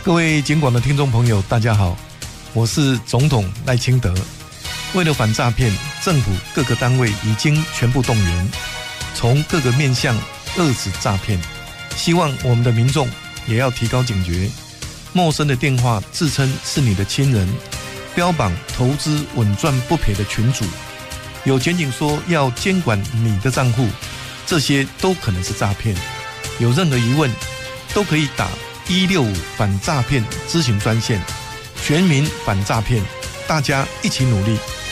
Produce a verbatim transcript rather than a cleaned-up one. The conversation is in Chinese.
各位警广的听众朋友，大家好，我是总统赖清德。为了反诈骗，政府各个单位已经全部动员，从各个面向遏止诈骗。希望我们的民众也要提高警觉，陌生的电话自称是你的亲人，标榜投资稳赚不赔的群组，有检警说要监管你的账户，这些都可能是诈骗。有任何疑问，都可以打一六五反诈骗咨询专线，全民反诈骗，大家一起努力。